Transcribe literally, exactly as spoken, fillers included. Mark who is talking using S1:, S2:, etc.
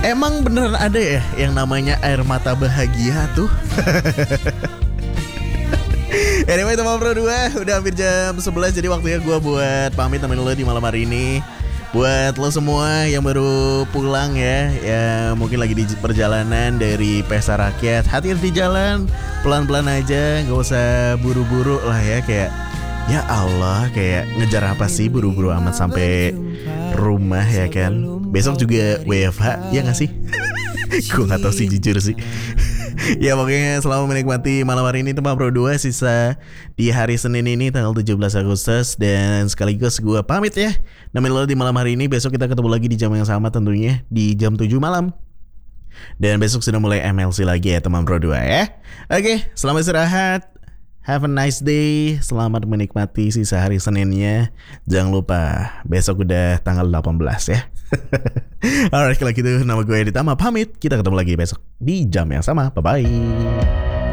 S1: Emang beneran ada ya yang namanya air mata bahagia tuh? Anyway teman Pro dua, udah hampir jam sebelas, jadi waktunya gue buat pamit temen lo di malam hari ini. Buat lo semua yang baru pulang ya, ya mungkin lagi di perjalanan dari pesta rakyat, hati-hati di jalan, pelan-pelan aja, gak usah buru-buru lah ya. Kayak ya Allah, kayak ngejar apa sih buru-buru amat sampai rumah ya kan. Besok juga W F H, ya gak sih? Gue gak tau sih, jujur sih. Ya pokoknya selamat menikmati malam hari ini teman Pro dua, sisa di hari Senin ini tanggal tujuh belas Agustus. Dan sekaligus gue pamit ya, nemenin lo di malam hari ini. Besok kita ketemu lagi di jam yang sama tentunya, di jam tujuh malam. Dan besok sudah mulai M L C lagi ya teman Pro dua ya. Oke, selamat istirahat, have a nice day, selamat menikmati sisa hari Seninnya. Jangan lupa besok udah tanggal delapan belas ya. Alright, kalau gitu nama gue Editama pamit. Kita ketemu lagi besok di jam yang sama. Bye bye.